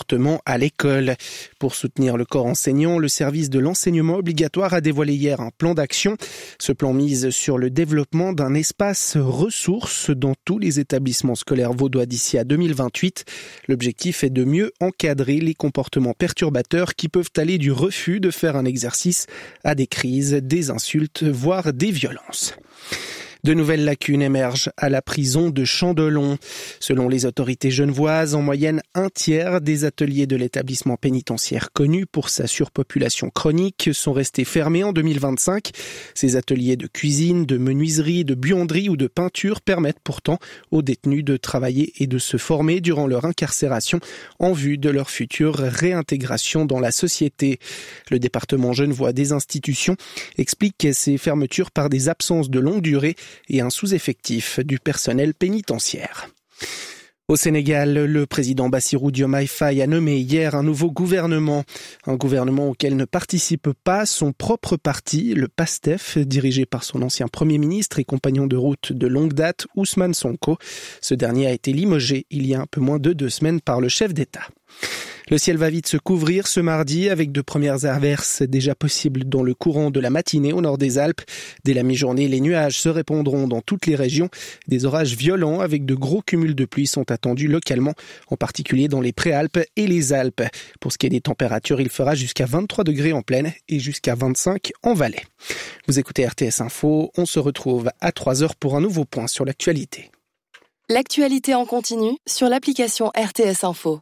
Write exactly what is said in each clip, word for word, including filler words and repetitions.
comportement à l'école. Pour soutenir le corps enseignant, le service de l'enseignement obligatoire a dévoilé hier un plan d'action. Ce plan mise sur le développement d'un espace ressources dans tous les établissements scolaires vaudois d'ici à deux mille vingt-huit. L'objectif est de mieux encadrer les comportements perturbateurs qui peuvent aller du refus de faire un exercice à des crises, des insultes, voire des violences. De nouvelles lacunes émergent à la prison de Chandelon. Selon les autorités genevoises, en moyenne, un tiers des ateliers de l'établissement pénitentiaire connu pour sa surpopulation chronique sont restés fermés en deux mille vingt-cinq. Ces ateliers de cuisine, de menuiserie, de buanderie ou de peinture permettent pourtant aux détenus de travailler et de se former durant leur incarcération en vue de leur future réintégration dans la société. Le département genevois des institutions explique ces fermetures par des absences de longue durée et un sous-effectif du personnel pénitentiaire. Au Sénégal, le président Bassirou Diomaye Faye a nommé hier un nouveau gouvernement. Un gouvernement auquel ne participe pas son propre parti, le PASTEF, dirigé par son ancien premier ministre et compagnon de route de longue date, Ousmane Sonko. Ce dernier a été limogé il y a un peu moins de deux semaines par le chef d'État. Le ciel va vite se couvrir ce mardi avec de premières averses déjà possibles dans le courant de la matinée au nord des Alpes. Dès la mi-journée, les nuages se répandront dans toutes les régions. Des orages violents avec de gros cumuls de pluie sont attendus localement, en particulier dans les Préalpes et les Alpes. Pour ce qui est des températures, il fera jusqu'à vingt-trois degrés en plaine et jusqu'à vingt-cinq en vallée. Vous écoutez R T S Info, on se retrouve à trois heures pour un nouveau point sur l'actualité. L'actualité en continu sur l'application R T S Info.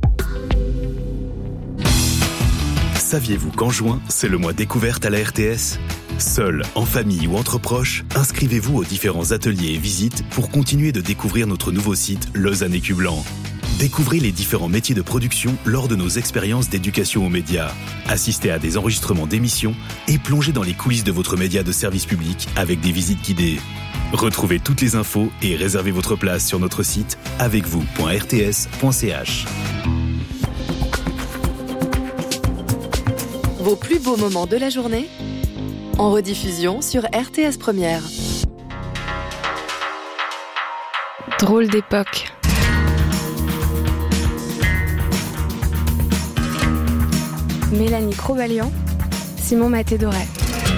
Saviez-vous qu'en juin, c'est le mois découverte à la R T S ? Seul, en famille ou entre proches, inscrivez-vous aux différents ateliers et visites pour continuer de découvrir notre nouveau site Lausanne Écu Blanc. Découvrez les différents métiers de production lors de nos expériences d'éducation aux médias. Assistez à des enregistrements d'émissions et plongez dans les coulisses de votre média de service public avec des visites guidées. Retrouvez toutes les infos et réservez votre place sur notre site avec vous point r t s point c h. Vos plus beaux moments de la journée en rediffusion sur R T S Première. Drôle d'époque. Mélanie Crobalian, Simon Maté-Doré.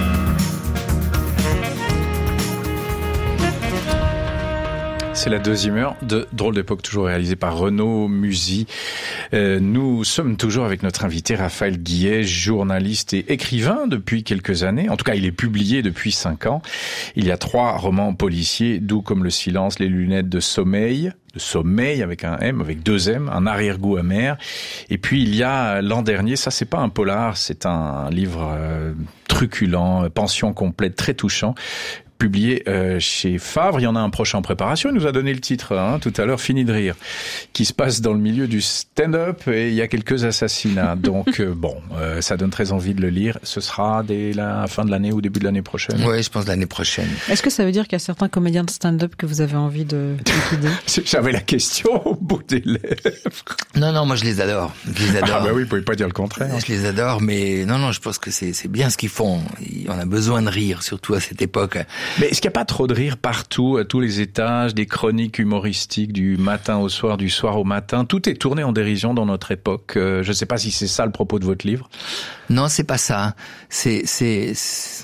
C'est la deuxième heure de Drôle d'époque, toujours réalisée par Renaud Musy. Euh, nous sommes toujours avec notre invité Raphaël Guillet, journaliste et écrivain depuis quelques années. En tout cas, il est publié depuis cinq ans. Il y a trois romans policiers, Doux comme le silence, Les lunettes de sommeil, de sommeil avec un M, avec deux M, un arrière-goût amer. Et puis il y a l'an dernier, ça c'est pas un polar, c'est un livre euh, truculent, pension complète, très touchant, publié euh, chez Favre. Il y en a un prochain en préparation. Il nous a donné le titre hein, tout à l'heure, Fini de rire, qui se passe dans le milieu du stand-up et il y a quelques assassinats. Donc euh, bon, euh, ça donne très envie de le lire. Ce sera dès la fin de l'année ou début de l'année prochaine. Oui, je pense l'année prochaine. Est-ce que ça veut dire qu'il y a certains comédiens de stand-up que vous avez envie de liquider ? J'avais la question au bout des lèvres. Non, non, moi je les adore. Je les adore. Ah bah oui, vous pouvez pas dire le contraire. Je les adore, mais non, non, je pense que c'est, c'est bien ce qu'ils font. On a besoin de rire, surtout à cette époque. Mais est-ce qu'il n'y a pas trop de rire partout, à tous les étages, des chroniques humoristiques du matin au soir, du soir au matin? Tout est tourné en dérision dans notre époque. Euh, je ne sais pas si c'est ça le propos de votre livre. Non, c'est pas ça. C'est... c'est, c'est...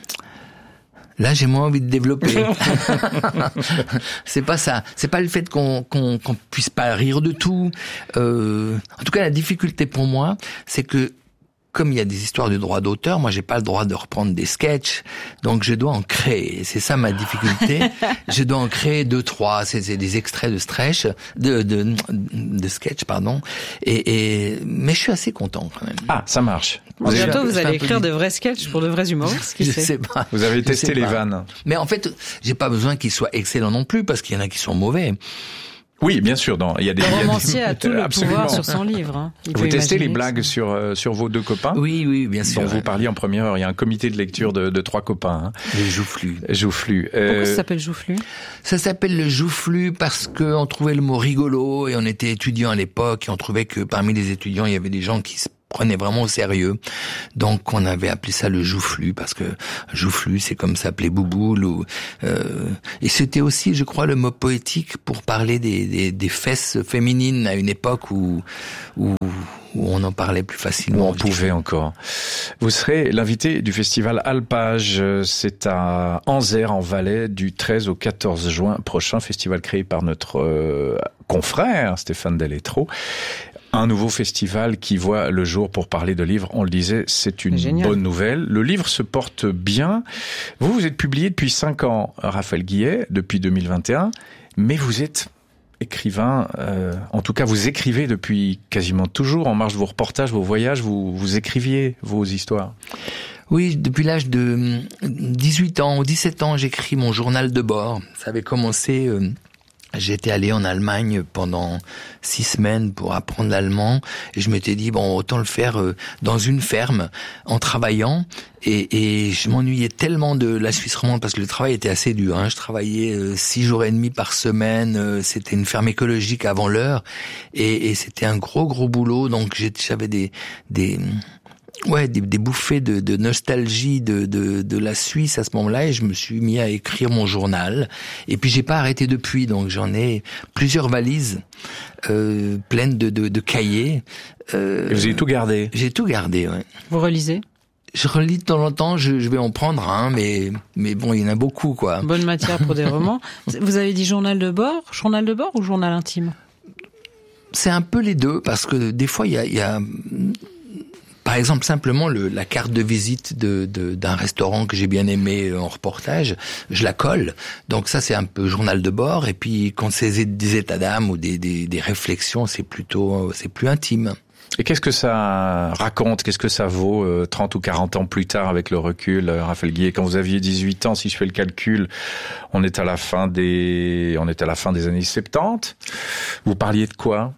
Là, j'ai moins envie de développer. C'est pas ça. C'est pas le fait qu'on qu'on qu'on puisse pas rire de tout. Euh, en tout cas, la difficulté pour moi, c'est que comme il y a des histoires de droit d'auteur, moi j'ai pas le droit de reprendre des sketchs, donc je dois en créer. C'est ça ma difficulté. Je dois en créer deux, trois. C'est, c'est des extraits de stretch, de de de sketch, pardon. Et, et mais je suis assez content quand même. Ah, ça marche. Bon, bientôt vous allez écrire de vrais sketchs pour de vrais humoristes. Je sais pas. Vous avez testé les vannes. Mais en fait, j'ai pas besoin qu'ils soient excellents non plus, parce qu'il y en a qui sont mauvais. Oui, bien sûr. Non, il y a des. Le il y a romancier des... a tout le Absolument. pouvoir sur son livre. Hein. Vous testez les blagues sur euh, sur vos deux copains. Oui, oui, bien sûr. Dont vous parliez en première heure. Il y a un comité de lecture de, de trois copains. Hein. Les joufflus. Joufflus. Euh... Pourquoi ça s'appelle joufflu ? Ça s'appelle le joufflu parce que on trouvait le mot rigolo et on était étudiants à l'époque et on trouvait que parmi les étudiants il y avait des gens qui se prenait vraiment au sérieux. Donc on avait appelé ça le joufflu, parce que joufflu, c'est comme s'appelait Bouboule. Ou, euh, et c'était aussi, je crois, le mot poétique pour parler des, des, des fesses féminines à une époque où, où, où on en parlait plus facilement. Où on pouvait encore. Vous serez l'invité du festival Alpage. C'est à Anzère, en Valais, du treize au quatorze juin prochain. Festival créé par notre euh, confrère Stéphane Deletro. Un nouveau festival qui voit le jour pour parler de livres. On le disait, c'est une Génial. bonne nouvelle. Le livre se porte bien. Vous, vous êtes publié depuis cinq ans, Raphaël Guillet, depuis deux mille vingt et un, mais vous êtes écrivain, euh, en tout cas vous écrivez depuis quasiment toujours. En marge de vos reportages, vos voyages, vous, vous écriviez vos histoires. Oui, depuis l'âge de dix-huit ans ou dix-sept ans, j'écris mon journal de bord. Ça avait commencé... Euh J'étais allé en Allemagne pendant six semaines pour apprendre l'allemand et je m'étais dit bon, autant le faire dans une ferme en travaillant et, et je m'ennuyais tellement de la Suisse romande parce que le travail était assez dur. Hein. Je travaillais euh, six jours et demi par semaine. Euh, c'était une ferme écologique avant l'heure et, et c'était un gros gros boulot. Donc j'avais des des Ouais, des, des bouffées de, de nostalgie de, de, de la Suisse à ce moment-là, et je me suis mis à écrire mon journal. Et puis j'ai pas arrêté depuis, donc j'en ai plusieurs valises euh, pleines de, de, de cahiers. Euh, et vous avez tout gardé? J'ai tout gardé, ouais. Vous relisez? Je relis de temps en temps, je, je vais en prendre un, mais mais bon, il y en a beaucoup, quoi. Bonne matière pour des romans. Vous avez dit journal de bord, journal de bord ou journal intime? C'est un peu les deux, parce que des fois il y a, il y a par exemple, simplement le, la carte de visite de, de, d'un restaurant que j'ai bien aimé en reportage, je la colle. Donc ça, c'est un peu journal de bord. Et puis quand c'est des états d'âme ou des, des, des réflexions, c'est plutôt, c'est plus intime. Et qu'est-ce que ça raconte? Qu'est-ce que ça vaut euh, trente ou quarante ans plus tard avec le recul, euh, Raphaël Guillet? Quand vous aviez dix-huit ans, si je fais le calcul, on est à la fin des, on est à la fin des années soixante-dix. Vous parliez de quoi?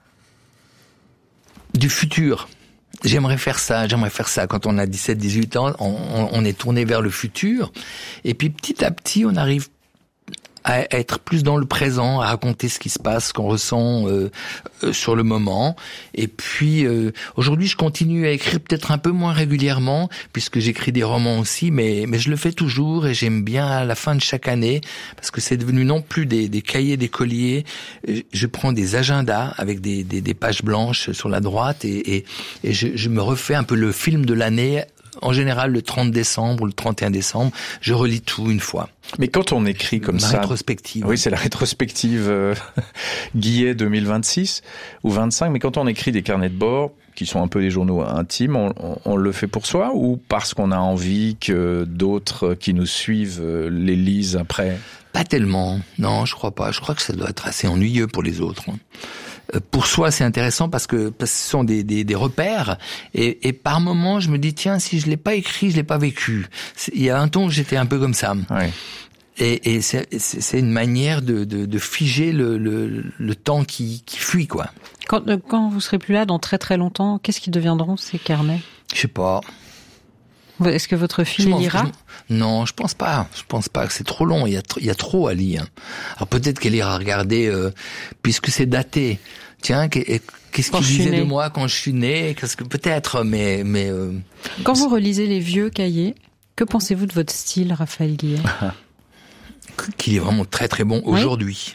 Du futur. J'aimerais faire ça, j'aimerais faire ça. Quand on a dix-sept, dix-huit ans, on, on est tourné vers le futur. Et puis petit à petit, on arrive à être plus dans le présent, à raconter ce qui se passe, ce qu'on ressent euh, euh, sur le moment. Et puis euh, aujourd'hui, je continue à écrire peut-être un peu moins régulièrement, puisque j'écris des romans aussi, mais mais je le fais toujours et j'aime bien à la fin de chaque année, parce que c'est devenu non plus des, des cahiers d'écoliers. Je prends des agendas avec des, des, des pages blanches sur la droite et, et, et je, je me refais un peu le film de l'année. En général, le trente décembre ou le trente et un décembre, je relis tout une fois. Mais quand on écrit comme la ça... La rétrospective. Oui, c'est la rétrospective euh, Guillet deux mille vingt-six ou vingt-cinq. Mais quand on écrit des carnets de bord, qui sont un peu des journaux intimes, on, on, on le fait pour soi ou parce qu'on a envie que d'autres qui nous suivent les lisent après? Pas tellement. Non, je crois pas. Je crois que ça doit être assez ennuyeux pour les autres. Pour soi, c'est intéressant parce que, parce que ce sont des, des, des repères. Et, et par moments, je me dis, tiens, si je l'ai pas écrit, je l'ai pas vécu. Il y a un temps où j'étais un peu comme ça. Oui. Et, et c'est, c'est une manière de, de, de figer le, le, le temps qui, qui fuit, quoi. Quand, quand vous serez plus là, dans très très longtemps, qu'est-ce qui deviendront ces carnets? Je sais pas. Est-ce que votre fille les lira? je, Non, je pense pas. Je pense pas que c'est trop long. Il y a, il y a trop à lire. Alors peut-être qu'elle ira regarder, euh, puisque c'est daté. Tiens, qu'est-ce qu'il disait de moi quand je suis né? Qu'est-ce que peut-être, mais mais. Euh, quand vous relisez les vieux cahiers, que pensez-vous de votre style, Raphaël Guillet? Qu'il est vraiment très très bon oui aujourd'hui.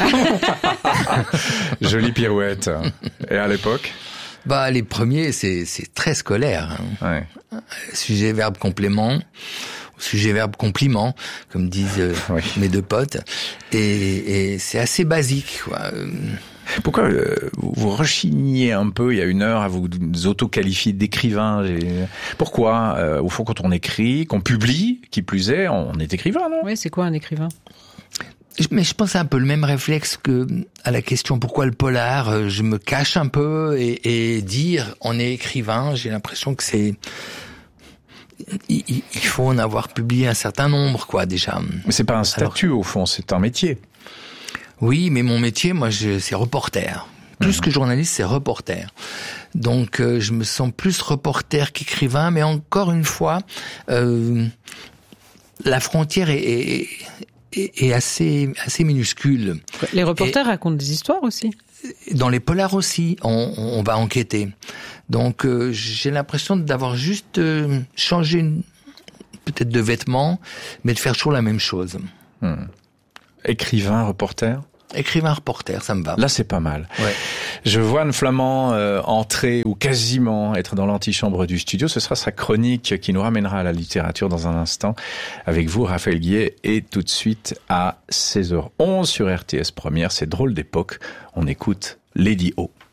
Jolie pirouette. Et à l'époque? Bah, les premiers, c'est, c'est très scolaire. Hein. Ouais. Sujet, verbe, complément. Sujet, verbe, compliment, comme disent euh, oui. mes deux potes. Et, et c'est assez basique, quoi. Pourquoi euh, vous rechignez un peu il y a une heure à vous auto-qualifier d'écrivain? Pourquoi euh, au fond, quand on écrit, qu'on publie, qui plus est, on est écrivain, non? Oui, c'est quoi un écrivain? Mais je pense à un peu le même réflexe que à la question pourquoi le polar. Je me cache un peu et, et dire on est écrivain, j'ai l'impression que c'est il, il faut en avoir publié un certain nombre, quoi, déjà. Mais c'est pas un statut. Alors, au fond, c'est un métier. Oui, mais mon métier, moi, je, c'est reporter. Plus mmh. que journaliste, c'est reporter. Donc, euh, je me sens plus reporter qu'écrivain, mais encore une fois, euh, la frontière est, est est assez assez minuscule. Les reporters et racontent des histoires aussi. Dans les polars aussi, on, on va enquêter. Donc euh, j'ai l'impression d'avoir juste euh, changé une, peut-être de vêtements, mais de faire toujours la même chose. Hmm. Écrivain, reporter ? Écrivain, reporter, ça me va. Là, c'est pas mal. Ouais. Je vois Anne Flamand euh, entrer ou quasiment être dans l'antichambre du studio. Ce sera sa chronique qui nous ramènera à la littérature dans un instant. Avec vous, Raphaël Guillet, et tout de suite à seize heures onze sur R T S Première. C'est Drôle d'époque. On écoute Lady O.